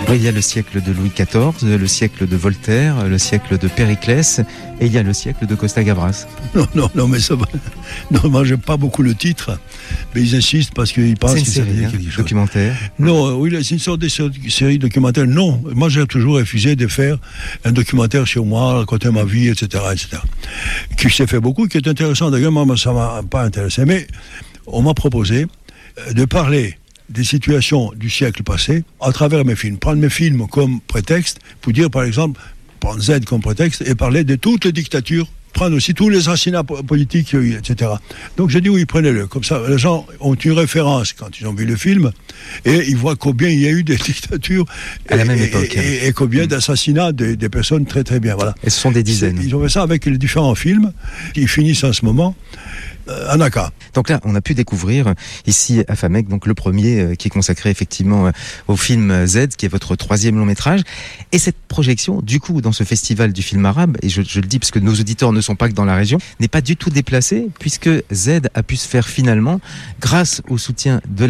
Il y a le siècle de Louis XIV, le siècle de Voltaire, le siècle de Périclès, et il y a le siècle de Costa Gavras. Non, mais ça va. Non, moi, j'aime pas beaucoup le titre, mais ils insistent parce qu'ils pensent que c'est une série, quelque chose. Documentaire. Non, oui, c'est une sorte de série documentaire. Non, moi, j'ai toujours refusé de faire un documentaire sur moi, raconter ma vie, etc., etc. Qui s'est fait beaucoup, qui est intéressant. D'ailleurs, moi, ça m'a pas intéressé. Mais on m'a proposé de parler des situations du siècle passé à travers mes films. Prendre mes films comme prétexte pour dire, par exemple, prendre Z comme prétexte et parler de toutes les dictatures, prendre aussi tous les assassinats politiques qu'il y a eu, etc. Donc j'ai dit oui, prenez-le. Comme ça, les gens ont une référence quand ils ont vu le film et ils voient combien il y a eu des dictatures à la même époque. Et combien d'assassinats des personnes très très bien. Voilà. Et ce sont des dizaines. Ils ont fait ça avec les différents films qui finissent en ce moment. Anaka. Donc là, on a pu découvrir ici à Famec, donc le premier qui est consacré effectivement au film Z, qui est votre 3e long métrage. Et cette projection, du coup, dans ce festival du film arabe, et je le dis parce que nos auditeurs ne sont pas que dans la région, n'est pas du tout déplacée, puisque Z a pu se faire finalement grâce au soutien de